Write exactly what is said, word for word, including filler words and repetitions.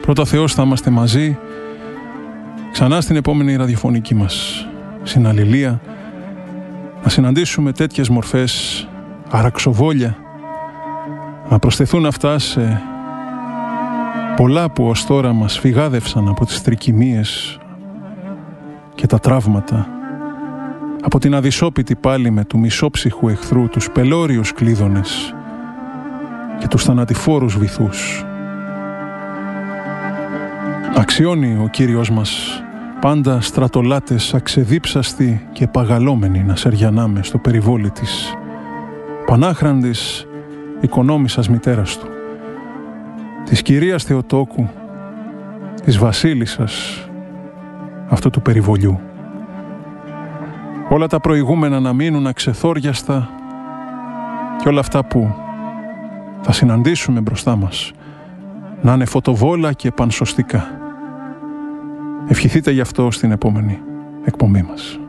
Πρώτα Θεός θα είμαστε μαζί ξανά στην επόμενη ραδιοφωνική μας συναλληλία, να συναντήσουμε τέτοιες μορφές αραξοβόλια, να προσθεθούν αυτά σε πολλά που ως τώρα μας φυγάδευσαν από τις τρικυμίες και τα τραύματα, από την αδυσόπιτη πάλι με του μισόψυχου εχθρού, τους πελώριους κλείδωνες και τους θανατηφόρους βυθούς. Αξιώνει ο Κύριος μας πάντα στρατολάτες αξεδίψαστοι και παγαλόμενοι να σεριανάμε στο περιβόλι της πανάχραντης οικονόμισσας μητέρας του, της κυρίας Θεοτόκου, της βασίλισσας αυτού του περιβολιού. Όλα τα προηγούμενα να μείνουν αξεθόριαστα και όλα αυτά που θα συναντήσουμε μπροστά μας να είναι φωτοβόλα και πανσωστικά. Ευχηθείτε γι' αυτό στην επόμενη εκπομπή μας.